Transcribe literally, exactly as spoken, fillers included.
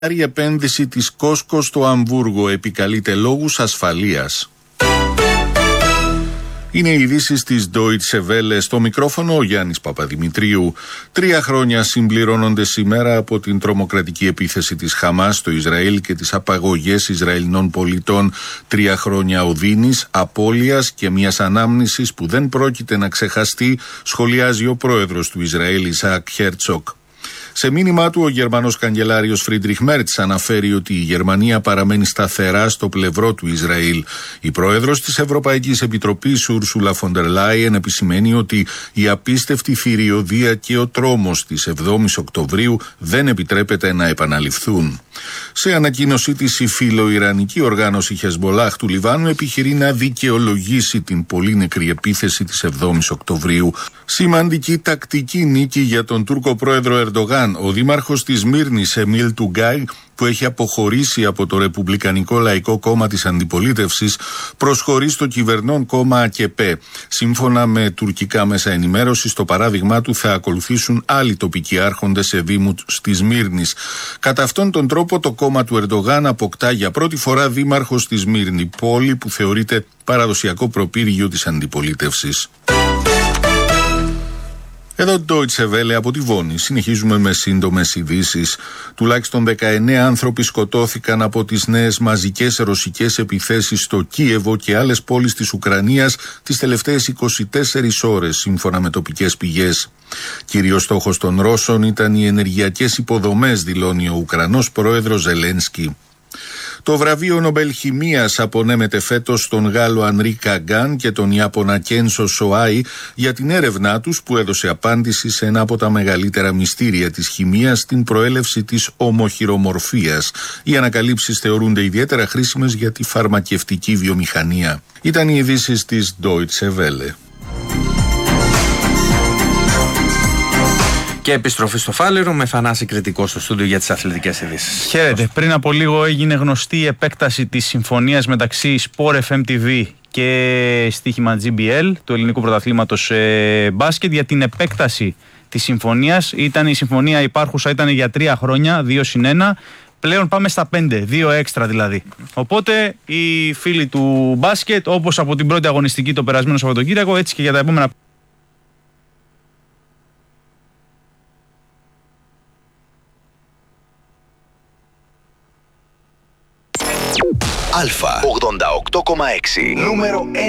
Η επένδυση της Κόσκο στο Αμβούργο επικαλείται λόγους ασφαλείας. Είναι οι ειδήσεις της Deutsche Welle. Στο μικρόφωνο ο Γιάννης Παπαδημητρίου. Τρία χρόνια συμπληρώνονται σήμερα από την τρομοκρατική επίθεση της Χαμάς στο Ισραήλ και τις απαγωγές Ισραηλινών πολιτών. Τρία χρόνια οδύνης, απώλειας και μιας ανάμνησης που δεν πρόκειται να ξεχαστεί, σχολιάζει ο πρόεδρος του Ισραήλ, Ισαάκ Χέρτσοκ. Σε μήνυμά του, ο Γερμανός καγκελάριος Φρίντριχ Μέρτς αναφέρει ότι η Γερμανία παραμένει σταθερά στο πλευρό του Ισραήλ. Η πρόεδρος της Ευρωπαϊκής Επιτροπής, Ούρσουλα φον ντερ Λάιεν, επισημαίνει ότι η απίστευτη θηριωδία και ο τρόμος της εβδόμης Οκτωβρίου δεν επιτρέπεται να επαναληφθούν. Σε ανακοίνωσή της, η φιλοϊρανική οργάνωση Χεσμολάχ του Λιβάνου επιχειρεί να δικαιολογήσει την πολύ νεκρή επίθεση της εβδόμης Οκτωβρίου. Σημαντική τακτική νίκη για τον Τούρκο πρόεδρο Ερντογάν. Ο δήμαρχος της Μύρνης, Εμίλ Τουγκάι, που έχει αποχωρήσει από το Ρεπουμπλικανικό Λαϊκό Κόμμα της Αντιπολίτευσης, προσχωρεί στο κυβερνών κόμμα ΑΚΕΠΕ. Σύμφωνα με τουρκικά μέσα ενημέρωσης, το παράδειγμά του θα ακολουθήσουν άλλοι τοπικοί άρχοντες σε δήμους της Μύρνης. Κατά αυτόν τον τρόπο, το κόμμα του Ερντογάν αποκτά για πρώτη φορά δήμαρχο στη Σμύρνη, πόλη που θεωρείται παραδοσιακό προπύργιο της αντιπολίτευσης. Εδώ Deutsche Welle από τη Βόνη. Συνεχίζουμε με σύντομες ειδήσεις. Τουλάχιστον δεκαεννέα άνθρωποι σκοτώθηκαν από τις νέες μαζικές ρωσικές επιθέσεις στο Κίεβο και άλλες πόλεις της Ουκρανίας τις τελευταίες είκοσι τέσσερις ώρες, σύμφωνα με τοπικές πηγές. Κύριος στόχος των Ρώσων ήταν οι ενεργειακές υποδομές, δηλώνει ο Ουκρανός πρόεδρος Ζελένσκι. Το βραβείο Νομπέλ Χημείας απονέμεται φέτος στον Γάλλο Ανρί Καγκάν και τον Ιάπωνα Κένσο Σοάι για την έρευνά τους που έδωσε απάντηση σε ένα από τα μεγαλύτερα μυστήρια της χημείας, την προέλευση της ομοχειρομορφίας. Οι ανακαλύψεις θεωρούνται ιδιαίτερα χρήσιμες για τη φαρμακευτική βιομηχανία. Ήταν οι ειδήσεις της Deutsche Welle. Και επιστροφή στο Φάληρο με Θανάση Κρητικό στο στούντιο για τις αθλητικές ειδήσεις. Χαίρετε. Πριν από λίγο έγινε γνωστή η επέκταση της συμφωνίας μεταξύ Sport εφ εμ τι βι και στοίχημα τζι μπι ελ, του ελληνικού πρωταθλήματος ε, μπάσκετ, για την επέκταση της συμφωνίας. Ήταν η συμφωνία υπάρχουσα, ήταν για τρία χρόνια, δύο συν ένα. Πλέον πάμε στα πέντε, δύο έξτρα δηλαδή. Οπότε οι φίλοι του μπάσκετ, όπως από την πρώτη αγωνιστική το περασμένο Σαββατοκύριακο, έτσι και για τα επόμενα. Αλφα ογδόντα οκτώ κόμμα έξι, νούμερο ένα.